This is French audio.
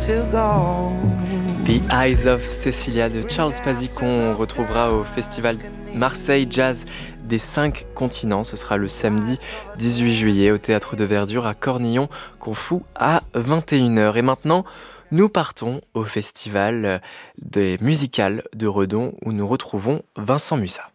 to go. The Eyes of Cecilia de Charles Pazzi qu'on retrouvera au festival Marseille Jazz des 5 continents. Ce sera le samedi 18 juillet au Théâtre de Verdure à Cornillon, Corfou à 21h. Et maintenant, nous partons au festival des musicales de Redon où nous retrouvons Vincent Musat.